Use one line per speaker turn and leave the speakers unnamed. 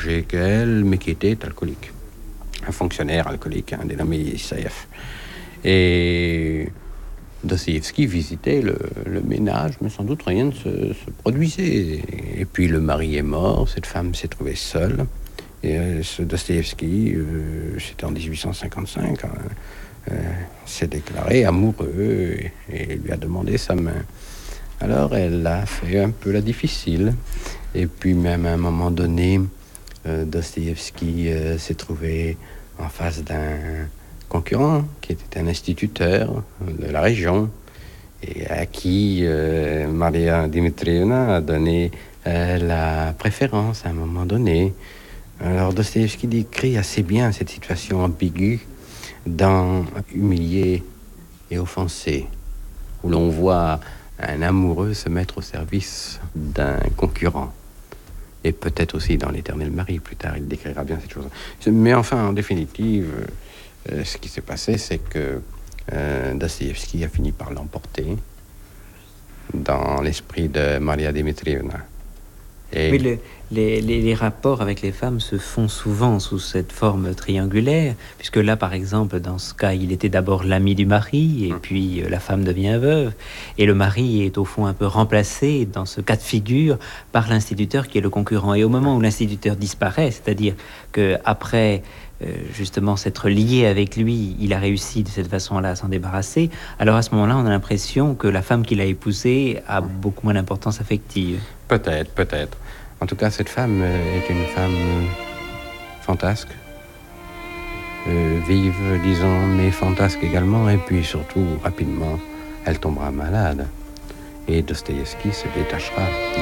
âgé qu'elle, mais qui était alcoolique. Un fonctionnaire alcoolique, dénommé Isaïev. Et Dostoïevski visitait le ménage, mais sans doute rien ne se produisait. Et puis le mari est mort, cette femme s'est trouvée seule. Et ce Dostoïevski, c'était en 1855, s'est déclaré amoureux et lui a demandé sa main. Alors elle a fait un peu la difficile. Et puis même à un moment donné, Dostoïevski s'est trouvé en face d'un concurrent qui était un instituteur de la région et à qui Maria Dmitrievna a donné la préférence à un moment donné. Alors Dostoïevski décrit assez bien cette situation ambiguë dans Humilié et offensé, où l'on voit un amoureux se mettre au service d'un concurrent. Et peut-être aussi dans l'Éternel Mari, plus tard, il décrira bien cette chose. Mais enfin, en définitive, ce qui s'est passé, c'est que Dostoïevski a fini par l'emporter dans l'esprit de Maria Dmitrievna. Et
oui, les rapports avec les femmes se font souvent sous cette forme triangulaire, puisque là, par exemple, dans ce cas, il était d'abord l'ami du mari, et puis la femme devient veuve, et le mari est au fond un peu remplacé dans ce cas de figure par l'instituteur qui est le concurrent. Et au moment où l'instituteur disparaît, c'est-à-dire qu'après justement s'être lié avec lui, il a réussi de cette façon-là à s'en débarrasser, alors à ce moment-là, on a l'impression que la femme qu'il a épousée a beaucoup moins d'importance affective.
Peut-être. En tout cas, cette femme est une femme fantasque, vive, disons, mais fantasque également. Et puis surtout, rapidement, elle tombera malade. Et Dostoïevski se détachera